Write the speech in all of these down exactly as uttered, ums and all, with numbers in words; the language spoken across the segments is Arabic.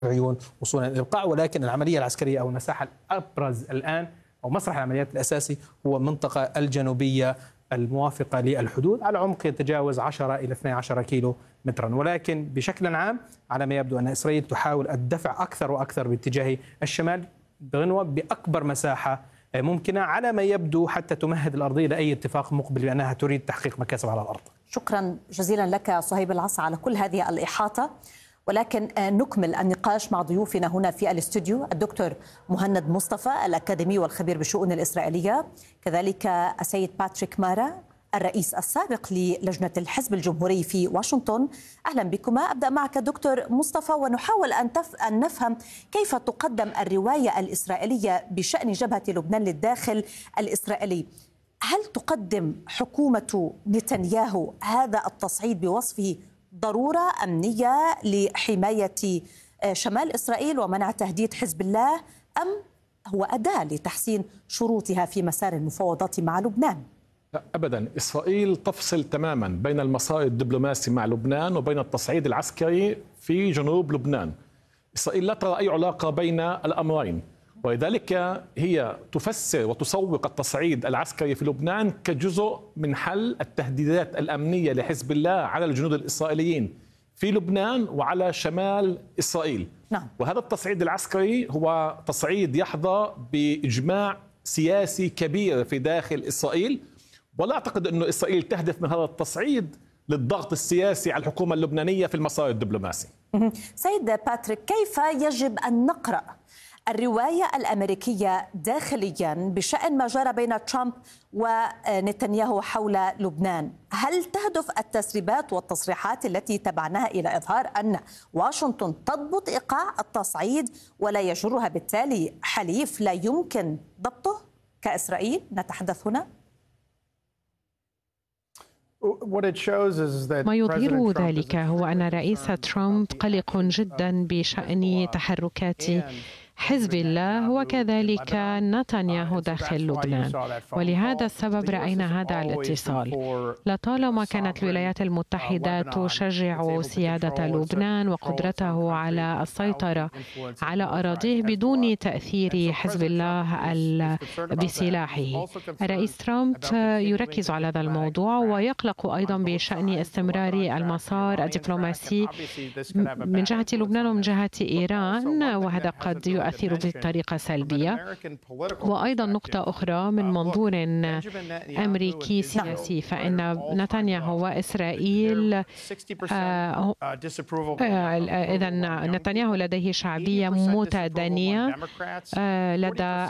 عيون وصولا إلى الإبقاء، ولكن العملية العسكرية أو المساحة الأبرز الآن أو مسرح العمليات الأساسي هو المنطقة الجنوبية الموافقة للحدود على عمق يتجاوز عشرة إلى اثني عشر كيلو مترا. ولكن بشكل عام على ما يبدو أن إسرائيل تحاول الدفع أكثر وأكثر باتجاه الشمال بغنوة بأكبر مساحة ممكنة على ما يبدو، حتى تمهد الأرضية لأي اتفاق مقبل بأنها تريد تحقيق مكاسب على الأرض. شكرا جزيلا لك صهيب العصا على كل هذه الإحاطة. ولكن نكمل النقاش مع ضيوفنا هنا في الاستوديو، الدكتور مهند مصطفى الأكاديمي والخبير بالشؤون الإسرائيلية، كذلك السيد باتريك مارا الرئيس السابق للجنة الحزب الجمهوري في واشنطن. أهلا بكما. أبدأ معك دكتور مصطفى، ونحاول أن, تف... أن نفهم كيف تقدم الرواية الإسرائيلية بشأن جبهة لبنان للداخل الإسرائيلي. هل تقدم حكومة نتنياهو هذا التصعيد بوصفه ضرورة أمنية لحماية شمال إسرائيل ومنع تهديد حزب الله، أم هو أداة لتحسين شروطها في مسار المفاوضات مع لبنان؟ لا أبدا، إسرائيل تفصل تماما بين المسار الدبلوماسي مع لبنان وبين التصعيد العسكري في جنوب لبنان. إسرائيل لا ترى أي علاقة بين الأمرين، ولذلك هي تفسر وتسوق التصعيد العسكري في لبنان كجزء من حل التهديدات الأمنية لحزب الله على الجنود الإسرائيليين في لبنان وعلى شمال إسرائيل. نعم. وهذا التصعيد العسكري هو تصعيد يحظى بإجماع سياسي كبير في داخل إسرائيل، ولا أعتقد أن إسرائيل تهدف من هذا التصعيد للضغط السياسي على الحكومة اللبنانية في المسار الدبلوماسي. سيد باتريك، كيف يجب أن نقرأ الرواية الأمريكية داخليا بشأن ما جرى بين ترامب ونتنياهو حول لبنان؟ هل تهدف التسريبات والتصريحات التي تبعناها إلى إظهار أن واشنطن تضبط إيقاع التصعيد ولا يجرها بالتالي حليف لا يمكن ضبطه كإسرائيل؟ نتحدث هنا. ما يظهر ذلك هو أن الرئيس ترامب قلق جدا بشأن تحركات حزب الله وكذلك نتنياهو داخل لبنان، ولهذا السبب رأينا هذا الاتصال. لطالما كانت الولايات المتحدة تشجع سيادة لبنان وقدرته على السيطرة على أراضيه بدون تأثير حزب الله بسلاحه. الرئيس ترامب يركز على هذا الموضوع ويقلق أيضا بشأن استمرار المسار الدبلوماسي من جهة لبنان ومن جهة إيران، وهذا قد يؤثر بطريقة سلبية. وأيضا نقطة أخرى من منظور أمريكي سياسي، فإن نتنياهو وإسرائيل آه إذا نتنياهو لديه شعبية متدنية آه لدى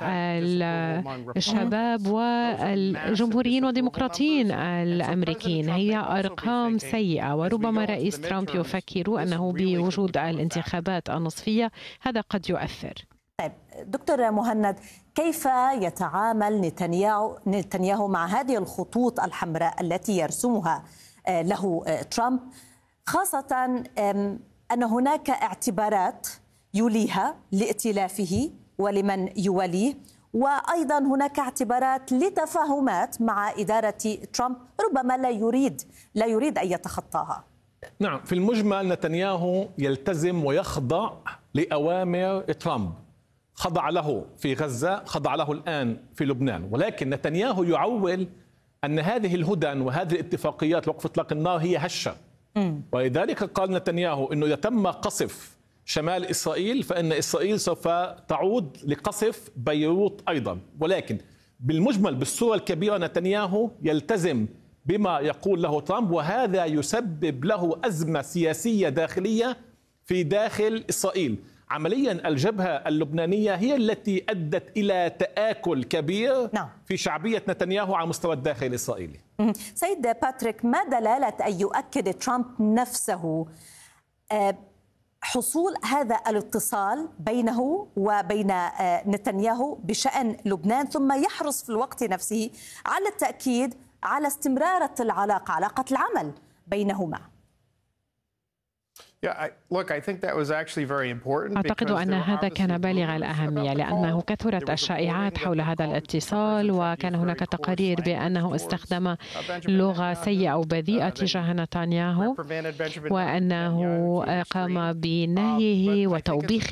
الشباب والجمهوريين والديمقراطيين الأمريكيين. هي أرقام سيئة، وربما رئيس ترامب يفكر أنه بوجود الانتخابات النصفية هذا قد يؤثر. طيب دكتور مهند، كيف يتعامل نتنياهو نتنياهو مع هذه الخطوط الحمراء التي يرسمها له ترامب، خاصة أن هناك اعتبارات يوليها لائتلافه ولمن يوليه، وأيضا هناك اعتبارات لتفاهمات مع إدارة ترامب ربما لا يريد لا يريد أن يتخطاها؟ نعم، في المجمل نتنياهو يلتزم ويخضع لأوامر ترامب. خضع له في غزة، خضع له الآن في لبنان، ولكن نتنياهو يعول أن هذه الهدن وهذه الاتفاقيات لوقف إطلاق النار هي هشة. ولذلك قال نتنياهو أنه إذا تم قصف شمال إسرائيل فإن إسرائيل سوف تعود لقصف بيروت أيضا. ولكن بالمجمل بالصورة الكبيرة نتنياهو يلتزم بما يقول له ترامب، وهذا يسبب له أزمة سياسية داخلية في داخل إسرائيل. عمليا الجبهة اللبنانية هي التي أدت إلى تآكل كبير نعم. في شعبية نتنياهو على مستوى الداخل الإسرائيلي. سيد باتريك، ما دلالة أن يؤكد ترامب نفسه حصول هذا الاتصال بينه وبين نتنياهو بشأن لبنان، ثم يحرص في الوقت نفسه على التأكيد على استمرار العلاقة علاقة العمل بينهما؟ أعتقد أن هذا كان بالغ الأهمية لأنه كثرت الشائعات حول هذا الاتصال، وكان هناك تقارير بأنه استخدم لغة سيئة أو بذيئة تجاه نتنياهو، وأنه قام بنهيه وتوبيخه